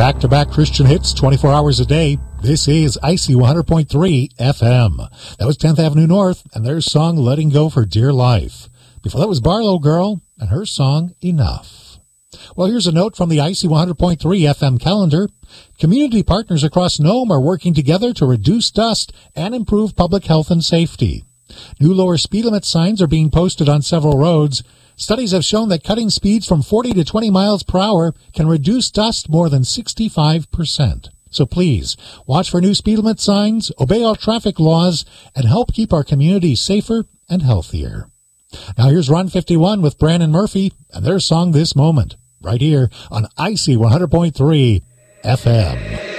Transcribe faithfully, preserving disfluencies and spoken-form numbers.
Back-to-back Christian hits twenty-four hours a day. This is Icy one hundred point three F M. That was tenth Avenue North and their song Letting Go for Dear Life. Before that was Barlow Girl and her song Enough. Well, here's a note from the Icy one hundred point three F M calendar. Community partners across Nome are working together to reduce dust and improve public health and safety. New lower speed limit signs are being posted on several roads. Studies have shown that cutting speeds from forty to twenty miles per hour can reduce dust more than sixty-five percent. So please, watch for new speed limit signs, obey all traffic laws, and help keep our community safer and healthier. Now here's Run fifty-one with Brandon Murphy and their song This Moment, right here on Icy one hundred point three F M.